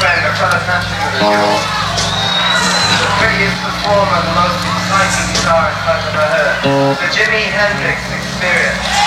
friend, a fellow countryman of yours. The prettiest performer, the most exciting guitarist I've ever heard. The Jimi Hendrix Experience.